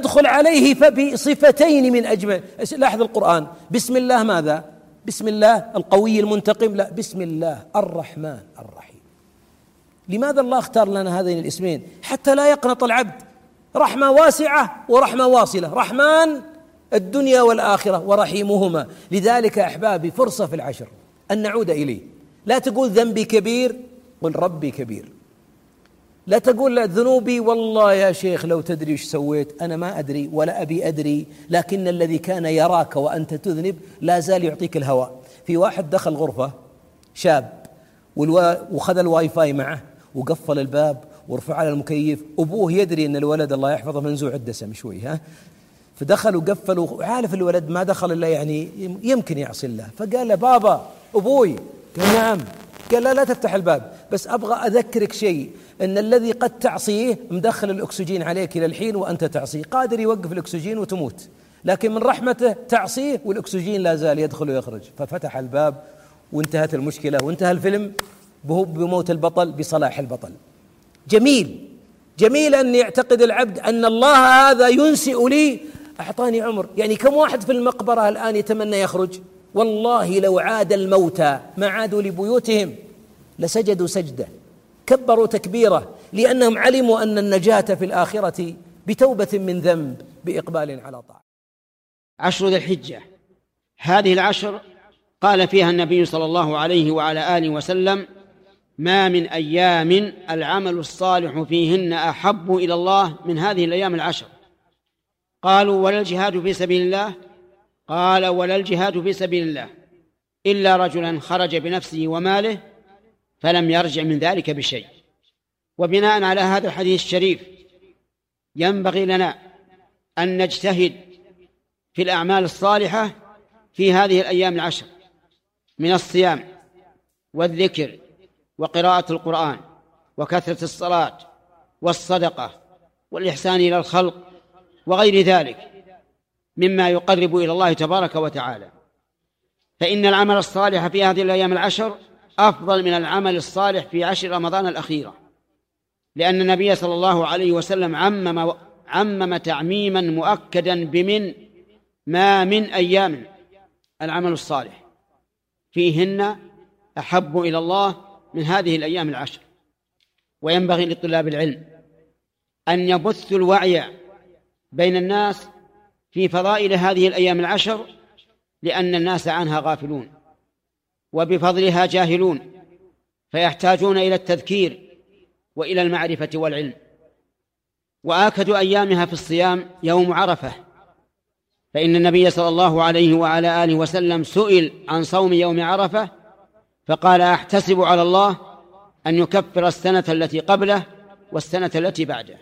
تدخل عليه فبصفتين من أجمل. لاحظ القرآن، بسم الله ماذا؟ بسم الله القوي المنتقم؟ لا، بسم الله الرحمن الرحيم. لماذا الله اختار لنا هذين الاسمين؟ حتى لا يقنط العبد. رحمة واسعة ورحمة واصلة، رحمن الدنيا والآخرة ورحيمهما. لذلك أحبابي فرصة في العشر أن نعود إليه. لا تقول ذنبي كبير، قل ربي كبير. لا تقول لا ذنوبي والله يا شيخ لو تدري وش سويت، أنا ما أدري ولا أبي أدري، لكن الذي كان يراك وأنت تذنب لا زال يعطيك الهواء. في واحد دخل غرفة شاب وخذ الواي فاي معه وقفل الباب ورفع على المكيف، أبوه يدري أن الولد الله يحفظه منزوع الدسم شوي فدخل وقفل وعارف الولد ما دخل إلا يعني يمكن يعصي الله، فقال له بابا أبوي، قال نعم، قال لا تفتح الباب، بس أبغى أذكرك شيء، أن الذي قد تعصيه مدخل الأكسجين عليك إلى الحين وأنت تعصيه، قادر يوقف الأكسجين وتموت، لكن من رحمته تعصيه والأكسجين لا زال يدخل ويخرج. ففتح الباب وانتهت المشكلة وانتهى الفيلم بموت البطل بصلاح البطل. جميل أن يعتقد العبد أن الله هذا ينسئ لي، أعطاني عمر. يعني كم واحد في المقبرة الآن يتمنى يخرج؟ والله لو عاد الموتى ما عادوا لبيوتهم لسجدوا سجدة، كبروا تكبيرة، لأنهم علموا أن النجاة في الآخرة بتوبة من ذنب بإقبال على طاعة. عشر ذي الحجة، هذه العشر قال فيها النبي صلى الله عليه وعلى آله وسلم: ما من أيام العمل الصالح فيهن أحب إلى الله من هذه الأيام العشر. قالوا: ولا الجهاد في سبيل الله؟ قال: ولا الجهاد في سبيل الله إلا رجلا خرج بنفسه وماله فلم يرجع من ذلك بشيء. وبناء على هذا الحديث الشريف ينبغي لنا أن نجتهد في الأعمال الصالحة في هذه الأيام العشر من الصيام والذكر وقراءة القرآن وكثرة الصلاة والصدقة والإحسان إلى الخلق وغير ذلك مما يقرب إلى الله تبارك وتعالى. فإن العمل الصالح في هذه الأيام العشر أفضل من العمل الصالح في عشر رمضان الأخيرة، لأن النبي صلى الله عليه وسلم عمم تعميما مؤكدا بمن ما من أيام العمل الصالح فيهن أحب إلى الله من هذه الأيام العشر. وينبغي لطلاب العلم أن يبثوا الوعي بين الناس في فضائل هذه الأيام العشر، لأن الناس عنها غافلون وبفضلها جاهلون، فيحتاجون إلى التذكير وإلى المعرفة والعلم. وآكد أيامها في الصيام يوم عرفة، فإن النبي صلى الله عليه وعلى آله وسلم سئل عن صوم يوم عرفة فقال: أحتسب على الله أن يكفر السنة التي قبله والسنة التي بعده.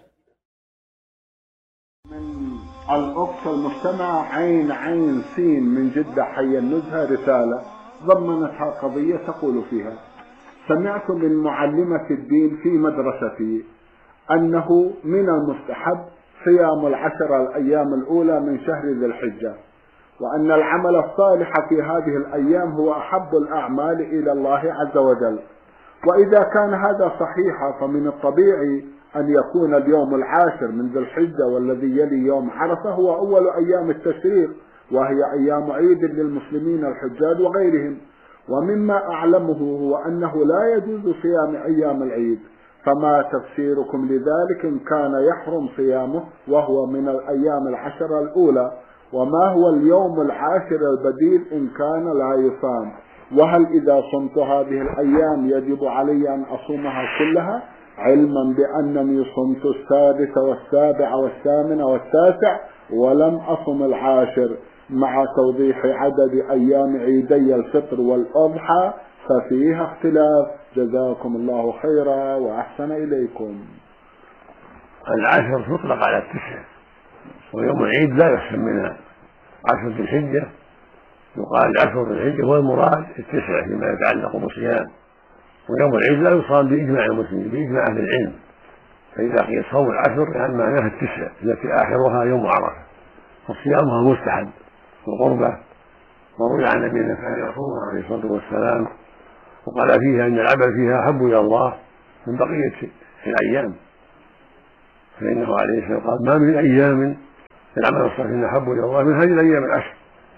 من الأقصى المجتمع عين سين من جدة حي النزهة رسالة ضمنتها قضية تقول فيها: سمعت من معلمة الدين في مدرستي أنه من المستحب صيام العشر الأيام الأولى من شهر ذي الحجة، وأن العمل الصالح في هذه الأيام هو أحب الأعمال إلى الله عز وجل. وإذا كان هذا صحيحا فمن الطبيعي أن يكون اليوم العاشر من ذي الحجة والذي يلي يوم عرفة هو أول أيام التشريق، وهي أيام عيد للمسلمين الحجاج وغيرهم. ومما أعلمه هو أنه لا يجوز صيام أيام العيد، فما تفسيركم لذلك إن كان يحرم صيامه وهو من الأيام العشر الأولى؟ وما هو اليوم العاشر البديل إن كان لا يصام؟ وهل إذا صمت هذه الأيام يجب علي أن أصومها كلها، علما بأنني صمت السادس والسابع والثامن والتاسع ولم أصم العاشر، مع توضيح عدد أيام عيدي الفطر والأضحى ففيها اختلاف؟ جزاكم الله خيرا وأحسن إليكم. العشر تطلق على التسع، ويوم العيد لا يحسن منها. عشر ذي الحجة يقال عشر ذي الحجة والمراد التسع فيما يتعلق بالصيام، ويوم العيد لا يصام بإجماع المسلمين بإجماع أهل العلم، فإذا قيل صوم العشر يعني معناها التسع التي آخرها يوم عرفة، وصيامها مستحب وقربة. وروي عن نبينا كان يصوم عليه الصلاة والسلام وقال فيها إن العمل فيها أحب إلى الله من بقية الأيام، فإنه عليه الصلاة والسلام قال: ما من أيام العمل الصالح أحب إلى الله من هذه الأيام العشر.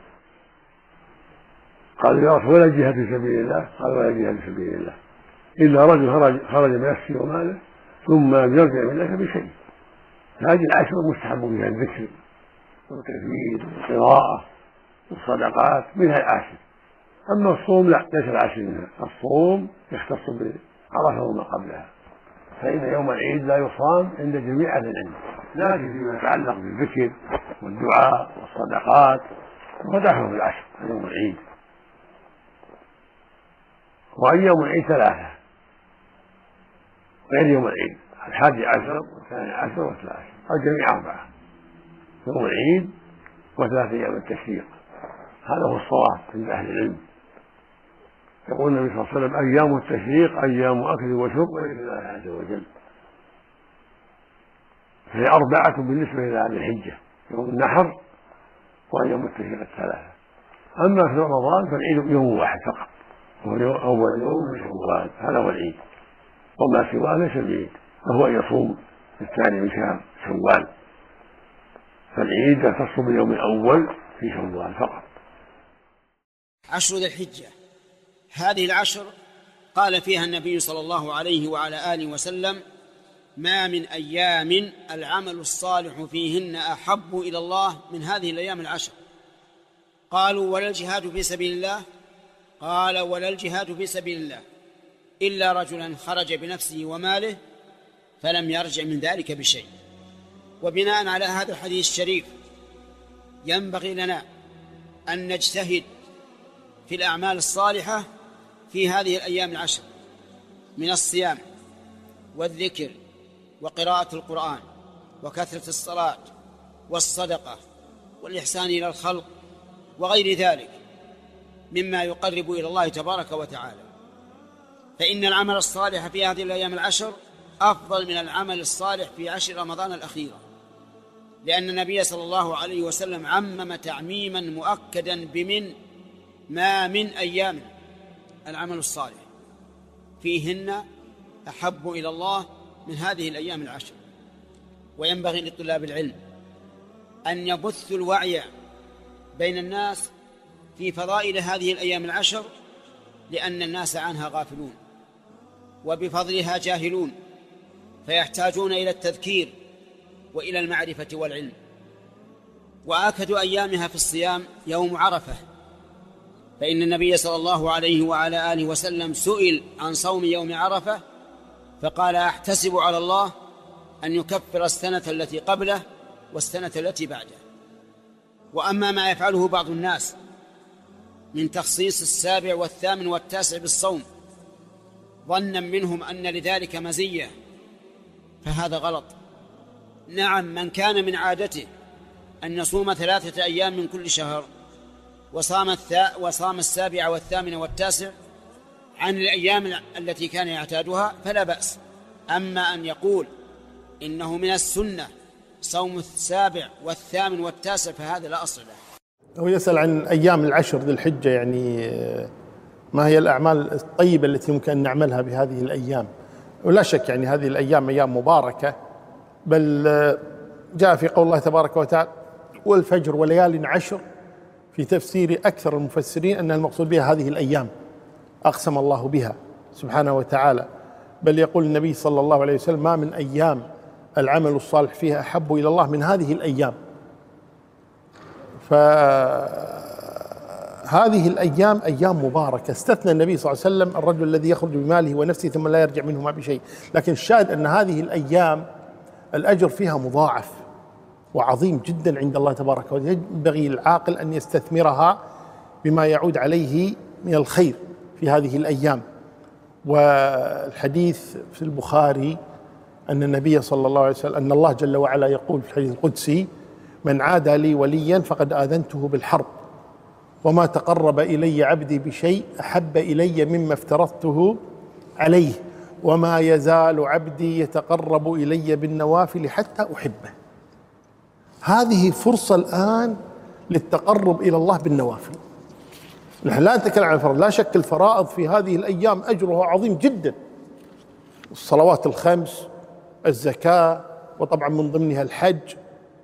قالوا يا رسول ولا الجهاد في سبيل الله؟ قال ولا الجهاد في سبيل الله إلا رجل خرج بنفسه وماله ثم يرجع من ذلك بشيء. هذه العشر مستحب فيها الذكر والتكبير والقراءة والصدقات، منها العشر. أما الصوم لا، ليس العشر منها. الصوم يختص بعرفة وما قبلها، فإن يوم العيد لا يصام عند جميع أهل العلم، لكن فيما يتعلق بالذكر والدعاء والصدقات ودعهم في العشر يوم العيد. وأيام العيد ثلاثة غير يوم العيد: 11 و12 و13، الجميع 4: يوم العيد و3 أيام التشريق. هذا هو الصواب عند أهل العلم. يقول النبي صلى الله عليه وسلم: أيام التشريق أيام أكل وشرب وذكر الله عز وجل. فهي 4 بالنسبة إلى أهل الحجة: يوم النحر وأيام التشريق الثلاثة. أما في رمضان فالعيد يوم واحد فقط، وهو أول يوم من شوال، هذا هو العيد، وما سواه ليس العيد، وهو أن يصوم الثاني من شهر شوال. فالعيد يختص باليوم الأول في شوال فقط. عشر ذي الحجة، هذه العشر قال فيها النبي صلى الله عليه وعلى آله وسلم: ما من أيام العمل الصالح فيهن أحب إلى الله من هذه الأيام العشر. قالوا: ولا الجهاد في سبيل الله؟ قال: ولا الجهاد في سبيل الله إلا رجلا خرج بنفسه وماله فلم يرجع من ذلك بشيء. وبناء على هذا الحديث الشريف ينبغي لنا أن نجتهد في الأعمال الصالحة في هذه الأيام العشر من الصيام والذكر وقراءة القرآن وكثرة الصلاة والصدقة والإحسان إلى الخلق وغير ذلك مما يقرب إلى الله تبارك وتعالى. فإن العمل الصالح في هذه الأيام العشر أفضل من العمل الصالح في 10 رمضان الأخيرة، لأن النبي صلى الله عليه وسلم عمم تعميما مؤكدا ما من أيام العمل الصالح فيهن أحب إلى الله من هذه الأيام العشر. وينبغي لطلاب العلم أن يبثوا الوعي بين الناس في فضائل هذه الأيام العشر، لأن الناس عنها غافلون وبفضلها جاهلون، فيحتاجون إلى التذكير وإلى المعرفة والعلم. وآكد أيامها في الصيام يوم عرفة، فإن النبي صلى الله عليه وعلى آله وسلم سئل عن صوم يوم عرفة فقال: أحتسب على الله أن يكفر السنة التي قبله والسنة التي بعده. وأما ما يفعله بعض الناس من تخصيص 7 و8 و9 بالصوم ظنا منهم أن لذلك مزية فهذا غلط. نعم، من كان من عادته أن يصوم 3 أيام من كل شهر وصام 7 و8 و9 عن الأيام التي كان يعتادها فلا بأس. أما أن يقول إنه من السنة صوم 7 و8 و9 فهذا لا أصل له. هو يسأل عن أيام العشر ذي الحجة، يعني ما هي الأعمال الطيبة التي يمكن أن نعملها بهذه الأيام. ولا شك يعني هذه الأيام أيام مباركة، بل جاء في قول الله تبارك وتعالى: والفجر وليال عشر، في تفسير أكثر المفسرين أن المقصود بها هذه الأيام أقسم الله بها سبحانه وتعالى. بل يقول النبي صلى الله عليه وسلم: ما من أيام العمل الصالح فيها أحب إلى الله من هذه الأيام. فهذه الأيام أيام مباركة. استثنى النبي صلى الله عليه وسلم الرجل الذي يخرج بماله ونفسه ثم لا يرجع منهما بشيء، لكن الشاهد أن هذه الأيام الأجر فيها مضاعف وعظيم جدا عند الله تبارك وتعالى. ينبغي العاقل أن يستثمرها بما يعود عليه من الخير في هذه الأيام. والحديث في البخاري أن النبي صلى الله عليه وسلم أن الله جل وعلا يقول في الحديث القدسي: من عادى لي وليا فقد آذنته بالحرب، وما تقرب إلي عبدي بشيء أحب إلي مما افترضته عليه، وما يزال عبدي يتقرب إلي بالنوافل حتى أحبه. هذه فرصة الآن للتقرب إلى الله بالنوافل. نحن لا نتكلم عن الفرائض، لا شك الفرائض في هذه الأيام أجرها عظيم جدا، الصلوات الخمس، الزكاة، وطبعا من ضمنها الحج،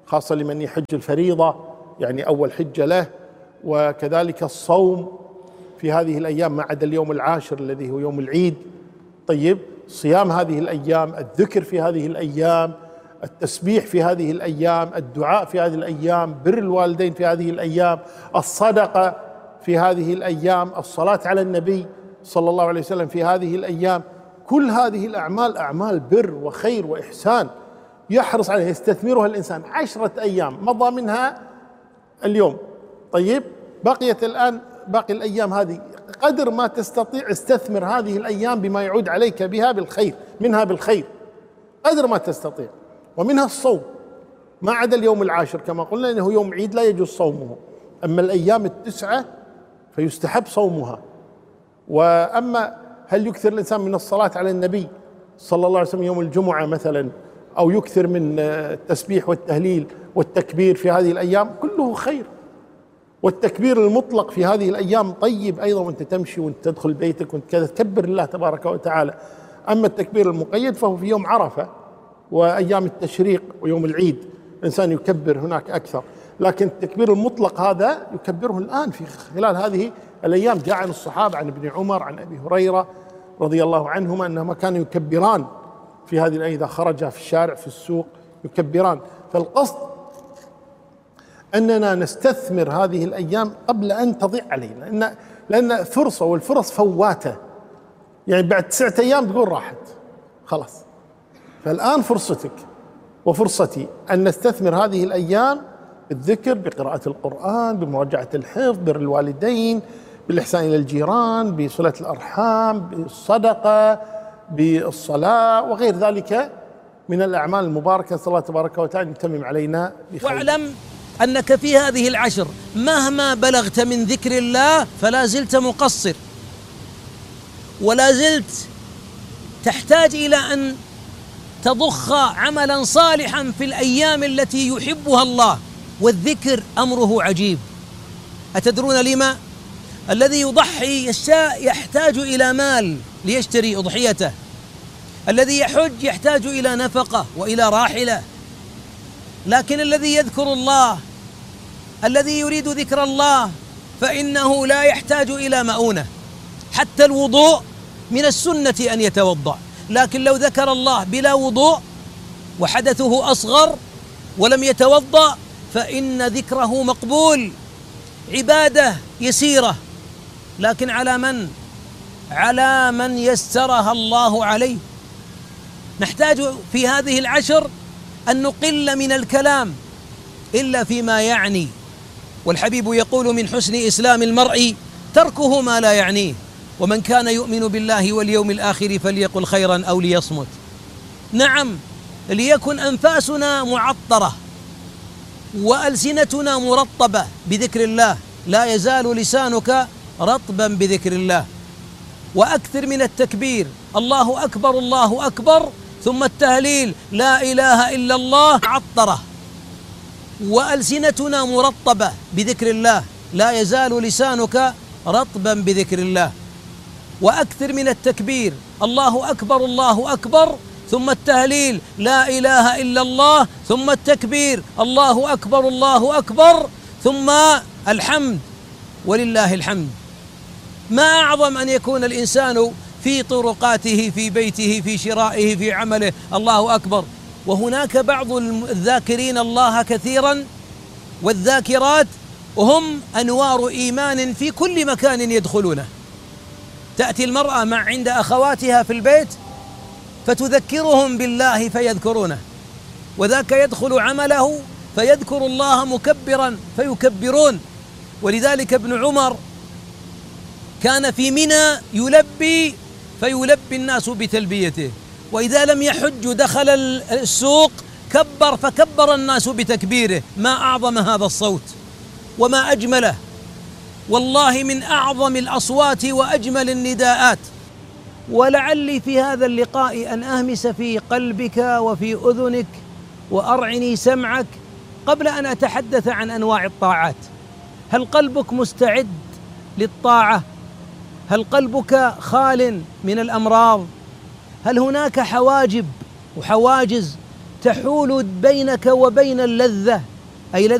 خاصة لمن يحج الفريضة، يعني أول حجة له، وكذلك الصوم في هذه الأيام ما عدا اليوم العاشر الذي هو يوم العيد. طيب، صيام هذه الأيام، الذكر في هذه الأيام، التسبيح في هذه الأيام، الدعاء في هذه الأيام، بر الوالدين في هذه الأيام، الصدقة في هذه الأيام، الصلاة على النبي صلى الله عليه وسلم في هذه الأيام، كل هذه الأعمال أعمال بر وخير وإحسان يحرص عليه يستثمرها الإنسان. 10 أيام مضى منها اليوم، طيب بقيت الآن باقي الأيام هذه، قدر ما تستطيع استثمر هذه الأيام بما يعود عليك بها بالخير، منها بالخير قدر ما تستطيع. ومنها الصوم ما عدا اليوم العاشر كما قلنا إنه يوم عيد لا يجوز صومه، أما الأيام 9 فيستحب صومها. وأما هل يكثر الإنسان من الصلاة على النبي صلى الله عليه وسلم يوم الجمعة مثلا، أو يكثر من التسبيح والتهليل والتكبير في هذه الأيام، كله خير. والتكبير المطلق في هذه الأيام طيب أيضا، وأنت تمشي وأنت تدخل بيتك وأنت كذا تكبر الله تبارك وتعالى. أما التكبير المقيد فهو في يوم عرفة وأيام التشريق ويوم العيد، الإنسان يكبر هناك أكثر، لكن التكبير المطلق هذا يكبره الآن في خلال هذه الأيام. جاء عن الصحابة، عن ابن عمر، عن أبي هريرة رضي الله عنهما أنهما كانوا يكبران في هذه الأيام، إذا خرجا في الشارع في السوق يكبران. فالقصد أننا نستثمر هذه الأيام قبل أن تضيع علينا، لأن فرصة، والفرص فواتة، يعني بعد 9 أيام تقول راحت خلاص. فالآن فرصتك وفرصتي أن نستثمر هذه الأيام بالذكر، بقراءة القرآن، بمراجعة الحفظ، بر الوالدين، بالإحسان إلى الجيران، بصلة الأرحام، بالصدقة، بالصلاة وغير ذلك من الأعمال المباركة. صلى الله تبارك وتعالى يتمم علينا بخير. واعلم أنك في هذه العشر مهما بلغت من ذكر الله فلا زلت مقصر، ولا زلت تحتاج إلى أن تضخ عملا صالحا في الأيام التي يحبها الله. والذكر أمره عجيب. أتدرون لما؟ الذي يضحي يحتاج إلى مال ليشتري أضحيته، الذي يحج يحتاج إلى نفقة وإلى راحلة، لكن الذي يذكر الله، الذي يريد ذكر الله، فإنه لا يحتاج إلى مؤونة. حتى الوضوء من السنة أن يتوضأ، لكن لو ذكر الله بلا وضوء وحدثه أصغر ولم يتوضأ فإن ذكره مقبول. عبادة يسيرة، لكن على من يسرها الله عليه. نحتاج في هذه العشر أن نقل من الكلام إلا فيما يعني، والحبيب يقول من حسن إسلام المرء تركه ما لا يعنيه، ومن كان يؤمن بالله واليوم الآخر فليقل خيرا أو ليصمت. نعم، ليكن أنفاسنا معطرة وألسنتنا مرطبة بذكر الله، لا يزال لسانك رطبا بذكر الله. وأكثر من التكبير، الله أكبر الله أكبر، ثم التهليل لا إله إلا الله عطرة، وألسنتنا مرطبة بذكر الله، لا يزال لسانك رطبا بذكر الله. وأكثر من التكبير، الله أكبر الله أكبر، ثم التهليل لا إله إلا الله، ثم التكبير الله أكبر الله أكبر، ثم الحمد ولله الحمد. ما أعظم أن يكون الإنسان في طرقاته، في بيته، في شرائه، في عمله الله أكبر، وهناك بعض الذاكرين الله كثيرا والذاكرات هم أنوار إيمان في كل مكان يدخلونه. تأتي المرأة عند أخواتها في البيت فتذكرهم بالله فيذكرونه، وذاك يدخل عمله فيذكر الله مكبرا فيكبرون. ولذلك ابن عمر كان في منى يلبي فيلبي الناس بتلبيته، وإذا لم يحج دخل السوق كبر فكبر الناس بتكبيره. ما أعظم هذا الصوت وما أجمله، والله من أعظم الأصوات وأجمل النداءات. ولعلي في هذا اللقاء أن أهمس في قلبك وفي أذنك وأرعني سمعك قبل أن أتحدث عن أنواع الطاعات. هل قلبك مستعد للطاعة؟ هل قلبك خال من الأمراض؟ هل هناك حواجب وحواجز تحول بينك وبين اللذة، أي